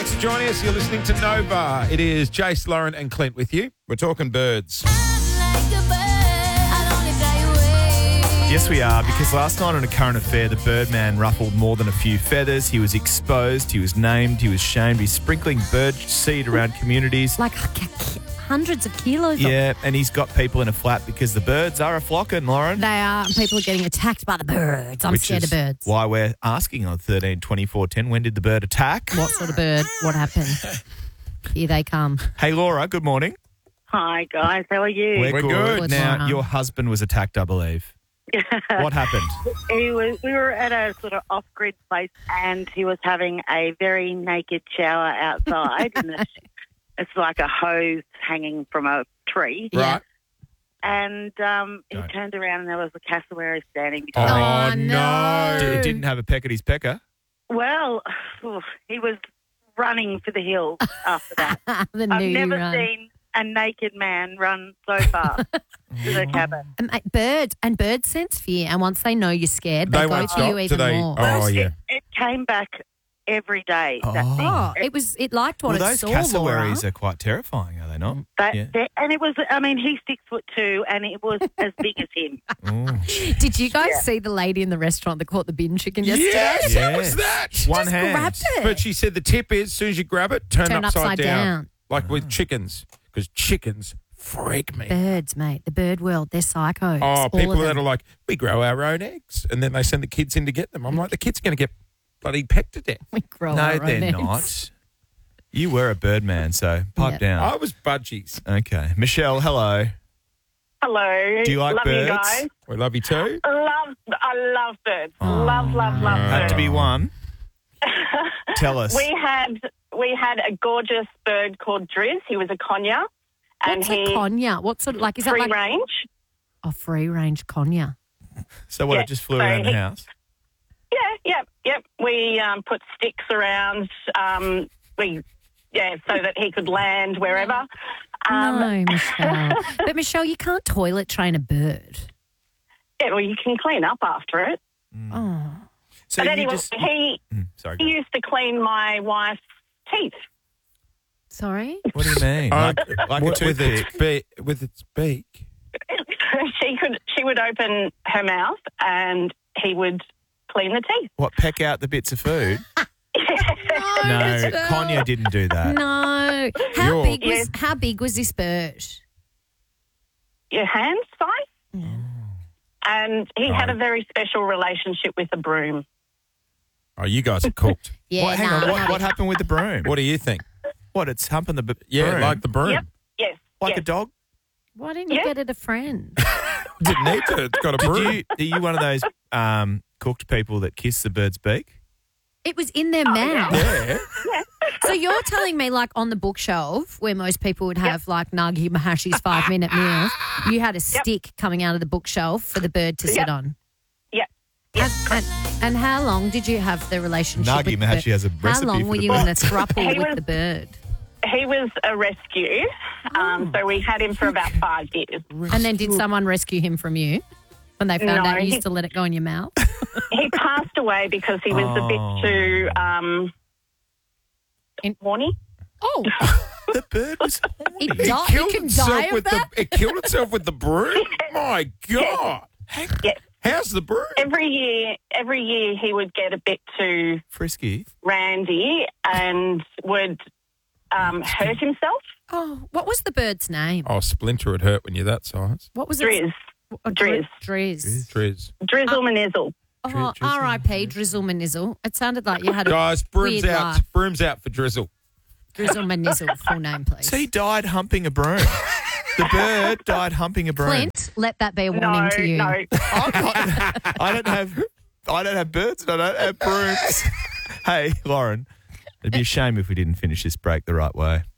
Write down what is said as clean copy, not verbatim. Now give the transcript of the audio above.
Thanks for joining us. You're listening to Nova. It is Jace, Lauren and Clint with you. We're talking birds. Yes, we are, because last night on A Current Affair, the Birdman ruffled more than a few feathers. He was exposed, he was named, he was shamed. He's sprinkling bird seed around communities. Like hundreds of kilos. Yeah, and he's got people in a flat because the birds are a-flocking, Lauren. They are. And people are getting attacked by the birds. I'm scared of birds. Why we're asking on 13 24 10, when did the bird attack? What sort of bird? What happened? Here they come. Hey, Laura, good morning. Hi, guys. How are you? We're good. Good, Now, Laura. your husband was attacked, I believe. What happened? We were at a sort of off-grid place, and he was having a very naked shower outside. It's like a hose hanging from a tree. Yeah. Right. And he turned around, and there was a cassowary standing Oh, behind him. no. It didn't have a peck at his pecker. Well, he was running for the hills after that. The I've new never run. seen a naked man run so fast to the cabin. Birds sense fear, and once they know you're scared, they go won't for stop. you even more. Oh, yeah. It came back every day, that thing. Oh, it liked what Well, it those saw, cassowaries Laura. are quite terrifying, are they not? And it was, I mean, he's 6'2", and it was as big as him. Did you guys see the lady in the restaurant that caught the bin chicken yesterday? Yes, how was that? One Just hand. grabbed it. But she said the tip is, as soon as you grab it, turn upside down. Like with chickens, because chickens freak me. Birds, mate. The bird world, they're psychos. Oh, all people of that them. are like, we grow our own eggs, and then they send the kids in to get them. I'm like, the kids are going to get bloody pecked to death. We grow No, our they're own eggs. not. You were a bird man, so pipe Yeah. down. I was budgies. Okay. Michelle, hello. Hello. Do you like love birds? you guys. We love you too. I love birds. Love Had birds. to be one. Tell us. We had a gorgeous bird called Driz. He was a conure. And What's a conure? What sort of, like, is that free like range. a free range conure? So what, Yeah, it just flew so around the he- house? Yep. We put sticks around. So that he could land wherever. No, Michelle. But Michelle, you can't toilet train a bird. Yeah, well, you can clean up after it. Oh. So But you anyway, just... Sorry. he used to clean my wife's teeth. Sorry? What do you mean? Like a with toothpick? its beak. She would open her mouth and he would clean the teeth. What, peck out the bits of food? No, Michelle. Konya didn't do that. No. How big was this bird? Your hand size. And he had a very special relationship with a broom. Oh, you guys are cooked. Yeah, Hang on, what happened with the broom? What do you think? What, it's humping the broom? Like the broom. Yep. Yes. Like yes. a dog? Why didn't you Yeah. get it a friend? Didn't need to. It's got a broom. Are you one of those cooked people that kiss the bird's beak? It was in their mouth. Yeah. So you're telling me, like, on the bookshelf where most people would have, like, Nagi Mahashi's 5-minute meals, you had a stick coming out of the bookshelf for the bird to sit on? Yep. And how long did you have the relationship Nagi with the Mahashi bird? has a How recipe long for were the you bird. in a throuple He with was- the bird? He was a rescue. So we had him for about 5 years. And then did someone rescue him from you when they found No, out you he- used to let it go in your mouth? He passed away because he was a bit too horny. Oh, The bird was it horny. died. You can die of with that? it killed itself with the broom. My God! Yes. How's the broom? Every year he would get a bit too Frisky. randy and would hurt himself. Oh, what was the bird's name? Oh, Splinter would hurt when you're that size. What was Driz. it? Oh, Driz. Driz. Driz. Drizzle Manizzle. Oh, R.I.P. Drizzle Manizzle. It sounded like you had a Guys, broom's weird out. laugh. Broom's out for Drizzle. Drizzle Manizzle, full name, please. So he died humping a broom. The bird died humping a broom. Clint, let that be a warning No, to you. no. I don't have birds and I don't have brooms. Hey, Lauren, it'd be a shame if we didn't finish this break the right way.